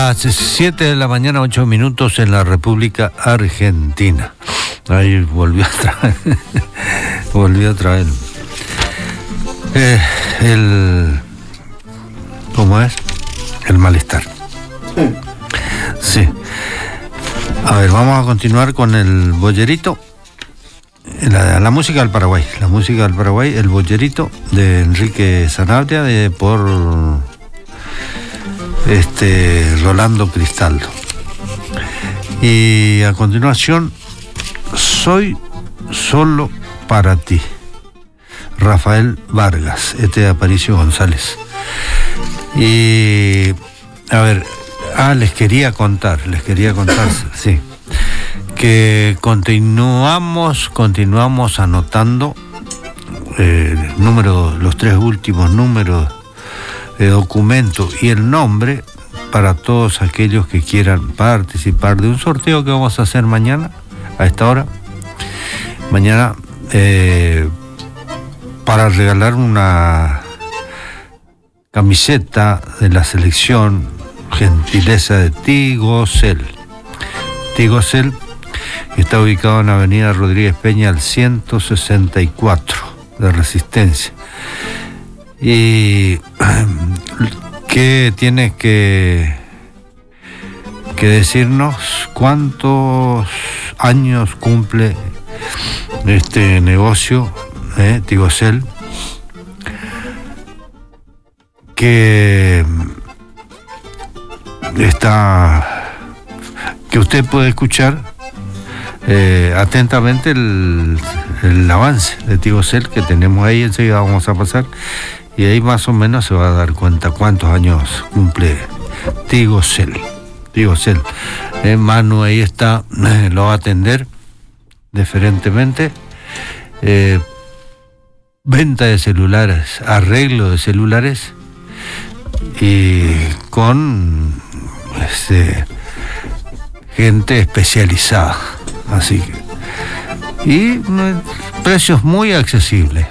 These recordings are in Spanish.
Las 7 de la mañana, 8 minutos en la República Argentina. Ahí volvió a traer ¿cómo es? El malestar. Sí. A ver, vamos a continuar con el bollerito. La música del Paraguay. La música del Paraguay, el bollerito de Enrique Sanabria, por Rolando Cristaldo. Y a continuación, Soy solo para ti, Rafael Vargas, de Aparicio González. Y a ver, les quería contar, sí, que continuamos anotando los 3 últimos números de documento y el nombre para todos aquellos que quieran participar de un sorteo que vamos a hacer mañana a esta hora. Mañana para regalar una camiseta de la selección, gentileza de Tigocel. Tigocel, que está ubicado en Avenida Rodríguez Peña al 164 de Resistencia. Y que tiene que decirnos cuántos años cumple este negocio, Tigocel, que usted puede escuchar atentamente el avance de Tigocel que tenemos ahí. Enseguida vamos a pasar y ahí más o menos se va a dar cuenta cuántos años cumple Tigocel. Manu ahí está, lo va a atender deferentemente. Venta de celulares, arreglo de celulares y con gente especializada, así que, y precios muy accesibles.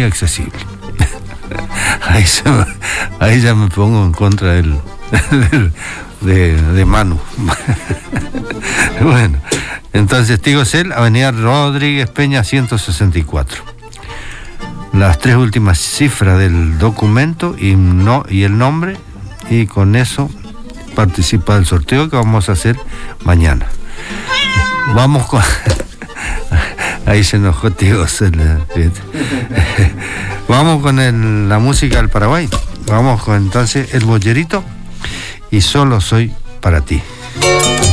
Ahí ya me pongo en contra de Manu. Bueno, entonces Tigocel, Avenida Rodríguez Peña 164. Las 3 últimas cifras del documento y el nombre, y con eso participa del sorteo que vamos a hacer mañana. Vamos con ahí se enojó Tigocel. Vamos con la música del Paraguay. Vamos con entonces el bollerito y Solo soy para ti.